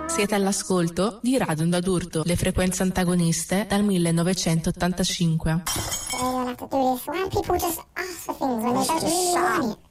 Siete all'ascolto di Radio Onda d'Urto, le frequenze antagoniste dal 1985. You don't have to do this. Why do people just ask for things when they don't really want it?